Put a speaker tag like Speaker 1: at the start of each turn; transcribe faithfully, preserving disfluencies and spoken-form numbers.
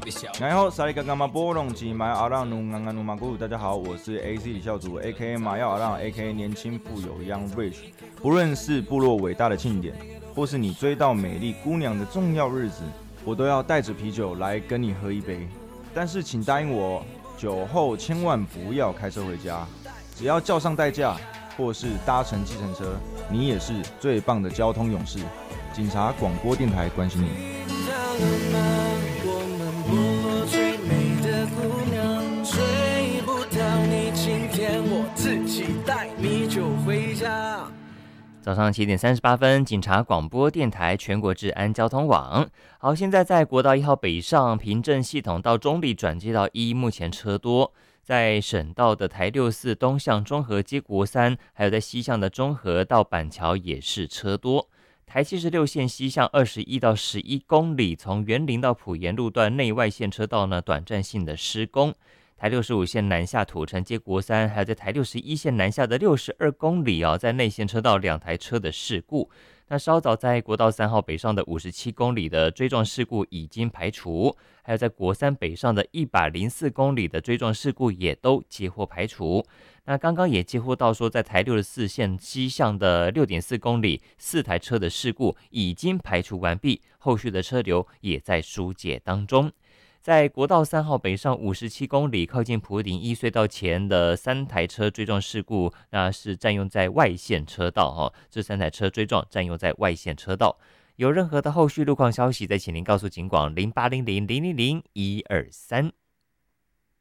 Speaker 1: 然后萨利嘎嘎马波隆吉马阿让努安安努马古，大家好，我是 A C 李孝祖 ，A K A 马耀阿让 ，A K A 年轻富有 Young Rich。不论是部落伟大的庆典，或是你追到美丽姑娘的重要日子，我都要带着啤酒来跟你喝一杯。但是请答应我，酒后千万不要开车回家，只要叫上代驾，或是搭乘计程车，你也是最棒的交通勇士。警察广播电台关心你。
Speaker 2: 我们部落最美的姑娘，追不到你，今天我自己带米酒回家。
Speaker 3: 早上七点三十八分，警察广播电台全国治安交通网。好，现在在国道一号北上平镇系统到中立转接到一，目前车多。在省道的台六四东向中和接国三，还有在西向的中和到板桥也是车多。台七十六线西向二十一到十一公里，从园林到埔盐路段内外线车道呢短暂性的施工。台六十五线南下土城接国三，还有在台六十一线南下的六十二公里啊，在内线车道两台车的事故。那稍早在国道三号北上的五十七公里的追撞事故已经排除，还有在国三北上的一百零四公里的追撞事故也都接获排除。那刚刚也接获到说，在台六十四线西向的 六点四公里四台车的事故已经排除完毕，后续的车流也在疏解当中。在国道三号北上五十七公里，靠近埔顶一隧道前的三台车追撞事故，那是占用在外线车道哈。这三台车追撞占用在外线车道。有任何的后续路况消息，再请您告诉警广零八零零零零零一二三。